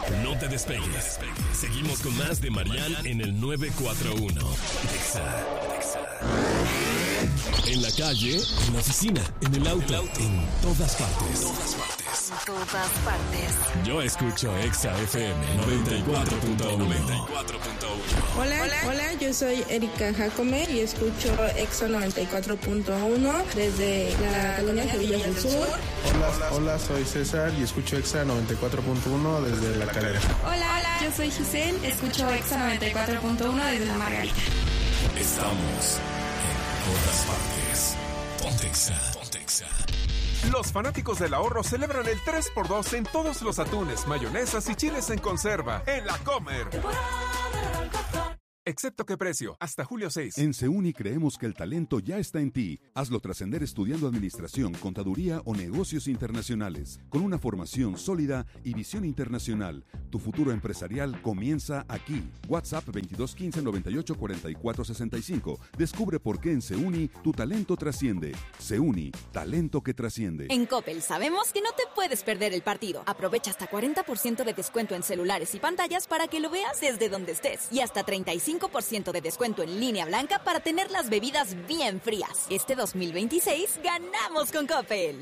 No te despegues. Seguimos con más de Mariana en el 941. Exa. En la calle, en la oficina, en el auto, en todas partes. En todas partes. Yo escucho Exa FM 94.1. Hola, yo soy Erika Jacome y escucho Exa 94.1 desde la colonia Sevilla del Sur. Hola, soy César y escucho Exa 94.1 desde La Calera. Hola, yo soy Giselle, escucho Exa 94.1 desde La Margarita. Estamos en todas partes. Ponte Exa. Los fanáticos del ahorro celebran el 3x2 en todos los atunes, mayonesas y chiles en conserva en La Comer. Excepto qué precio, hasta julio 6. En CEUNI creemos que el talento ya está en ti. Hazlo trascender estudiando administración, contaduría o negocios internacionales. Con una formación sólida y visión internacional, tu futuro empresarial comienza aquí. WhatsApp 2215 98 44 65. Descubre por qué en CEUNI tu talento trasciende. CEUNI, talento que trasciende. En Coppel sabemos que no te puedes perder el partido. Aprovecha hasta 40% de descuento en celulares y pantallas para que lo veas desde donde estés. Y hasta 35% de descuento en línea blanca para tener las bebidas bien frías. Este 2026 ganamos con Coppel.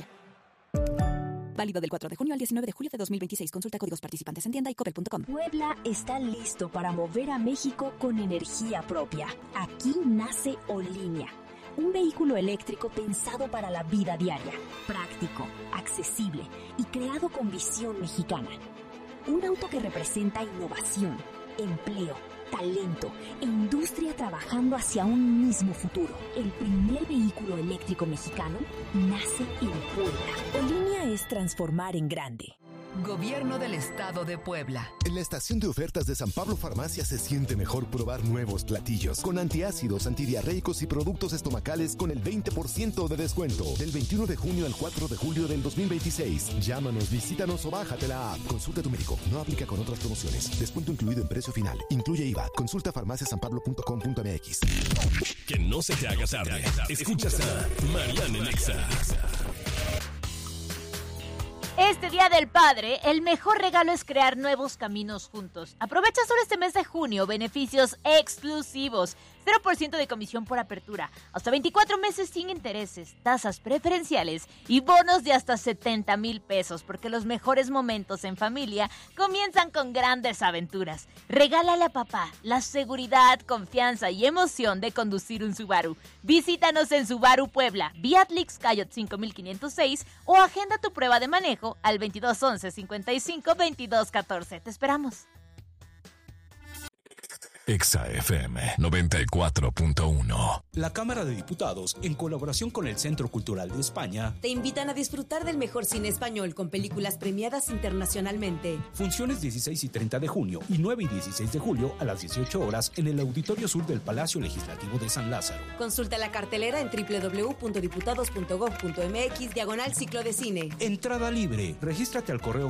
Válido del 4 de junio al 19 de julio de 2026. Consulta códigos participantes en tienda y coppel.com. Puebla está listo para mover a México con energía propia. Aquí nace Olinia, un vehículo eléctrico pensado para la vida diaria, práctico, accesible y creado con visión mexicana. Un auto que representa innovación, empleo, talento e industria trabajando hacia un mismo futuro. El primer vehículo eléctrico mexicano nace en Puebla. Olinia es transformar en grande. Gobierno del Estado de Puebla. En la estación de ofertas de San Pablo Farmacia se siente mejor probar nuevos platillos con antiácidos, antidiarreicos y productos estomacales con el 20% de descuento. Del 21 de junio al 4 de julio del 2026. Llámanos, visítanos o bájate la app. Consulta a tu médico. No aplica con otras promociones. Descuento incluido en precio final. Incluye IVA. Consulta farmaciasanpablo.com.mx. Que no se te haga tarde. Escuchas a Mariana en Exa. Este Día del Padre, el mejor regalo es crear nuevos caminos juntos. Aprovecha solo este mes de junio beneficios exclusivos. 0% de comisión por apertura, hasta 24 meses sin intereses, tasas preferenciales y bonos de hasta 70,000 pesos, porque los mejores momentos en familia comienzan con grandes aventuras. Regálale a papá la seguridad, confianza y emoción de conducir un Subaru. Visítanos en Subaru Puebla, Beatrix Cayot 5506 o agenda tu prueba de manejo al 2211 55 2214. Te esperamos. Exa FM 94.1. La Cámara de Diputados, en colaboración con el Centro Cultural de España, te invitan a disfrutar del mejor cine español con películas premiadas internacionalmente. Funciones 16 y 30 de junio y 9 y 16 de julio a las 18 horas en el Auditorio Sur del Palacio Legislativo de San Lázaro. Consulta la cartelera en www.diputados.gov.mx/ciclo de cine. Entrada libre. Regístrate al correo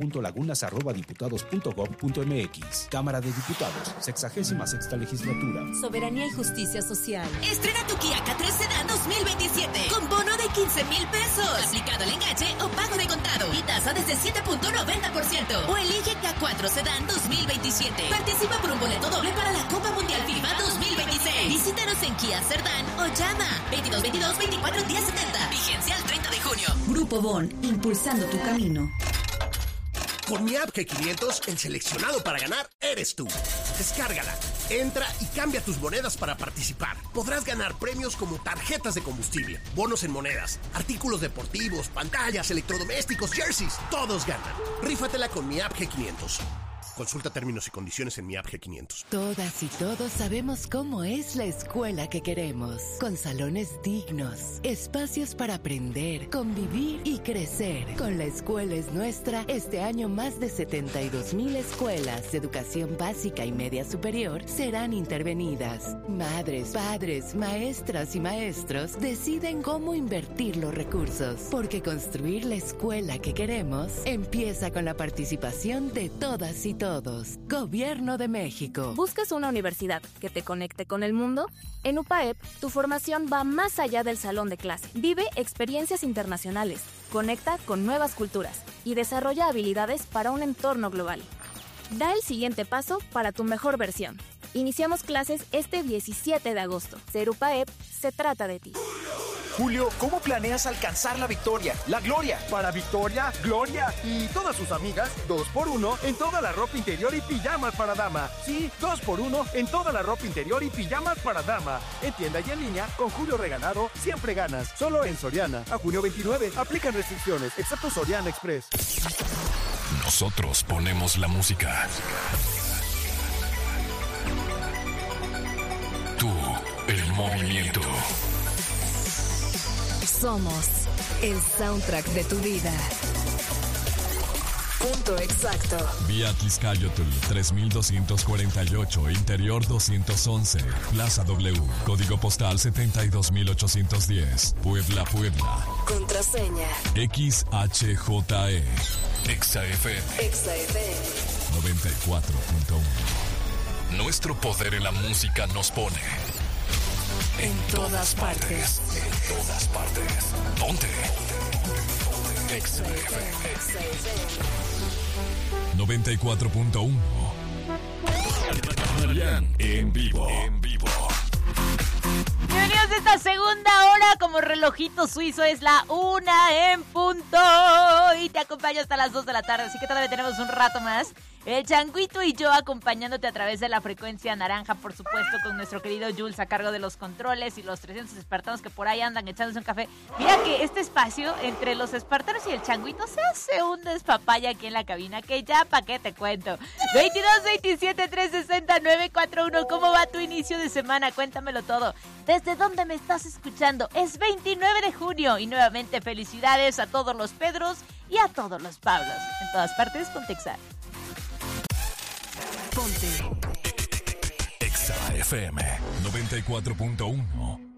gabriela.lagunas@diputados.gov.mx. Cámara de Diputados, 66ª legislatura. Soberanía y justicia social. Estrena tu Kia K3 Sedan 2027 con bono de 15,000 pesos. Aplicado al enganche o pago de contado y tasa desde 7.90%. O elige K4 Sedan 2027. Participa por un boleto doble para la Copa Mundial FIFA 2026. Visítanos en Kia Cerdán o llama 2222 24 1070. Vigencia al 30 de junio. Grupo Bon, impulsando tu camino. Con mi app G500, el seleccionado para ganar eres tú. Descárgala, entra y cambia tus monedas para participar. Podrás ganar premios como tarjetas de combustible, bonos en monedas, artículos deportivos, pantallas, electrodomésticos, jerseys. Todos ganan. Rífatela con mi app G500. Consulta términos y condiciones en mi app G500. Todas y todos sabemos cómo es la escuela que queremos. Con salones dignos, espacios para aprender, convivir y crecer. Con La Escuela es Nuestra, este año más de 72,000 escuelas de educación básica y media superior serán intervenidas. Madres, padres, maestras y maestros deciden cómo invertir los recursos. Porque construir la escuela que queremos empieza con la participación de todas y todos. Gobierno de México. ¿Buscas una universidad que te conecte con el mundo? En UPAEP, tu formación va más allá del salón de clase. Vive experiencias internacionales, conecta con nuevas culturas y desarrolla habilidades para un entorno global. Da el siguiente paso para tu mejor versión. Iniciamos clases este 17 de agosto. Ser UPAEP se trata de ti. Julio, ¿cómo planeas alcanzar la victoria, la gloria? Para Victoria, Gloria y todas sus amigas, 2x1 en toda la ropa interior y pijamas para dama. Sí, 2x1 en toda la ropa interior y pijamas para dama. En tienda y en línea, con Julio regalado, siempre ganas. Solo en Soriana. A junio 29, aplican restricciones, excepto Soriana Express. Nosotros ponemos la música. Tú, el movimiento. Somos el soundtrack de tu vida. Punto exacto. Vía Tizcayotl 3248, Interior 211, Plaza W, Código Postal 72810, Puebla, Puebla. Contraseña. XHJE. XFM. 94.1. Nuestro poder en la música nos pone en todas partes. En todas partes. ¿Dónde? XFM 94.1. Marian en vivo. En vivo. Bienvenidos a esta segunda hora, como relojito suizo es la 1 en punto y te acompaño hasta las 2 de la tarde, así que todavía tenemos un rato más. El Changuito y yo acompañándote a través de la frecuencia naranja, por supuesto, con nuestro querido Jules a cargo de los controles y los 300 espartanos que por ahí andan echándose un café. Mira que este espacio entre los espartanos y el Changuito se hace un despapaya aquí en la cabina, que ya pa' qué te cuento. 22 27 360 941, ¿cómo va tu inicio de semana? Cuéntamelo todo. ¿Desde dónde me estás escuchando? Es 29 de junio y nuevamente felicidades a todos los Pedros y a todos los Pablos. En todas partes, con Texar. Ponte Exa FM 94.1.